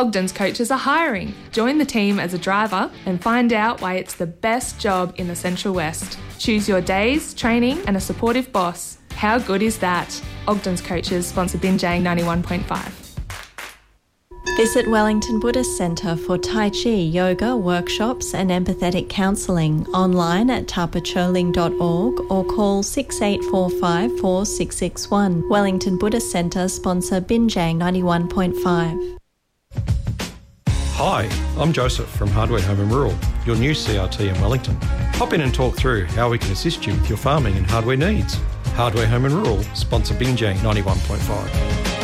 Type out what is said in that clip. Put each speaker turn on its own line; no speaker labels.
Ogden's coaches are hiring. Join the team as a driver and find out why it's the best job in the Central West. Choose your days, training and a supportive boss. How good is that? Ogden's coaches sponsor Binjang 91.5.
Visit Wellington Buddhist Centre for Tai Chi, yoga, workshops and empathetic counselling online at tapacholing.org or call 6845 4661. Wellington Buddhist Centre sponsor Binjang 91.5.
Hi, I'm Joseph from Hardware Home and Rural, your new CRT in Wellington. Pop in and talk through how we can assist you with your farming and hardware needs. Hardware Home and Rural sponsor Binjang 91.5.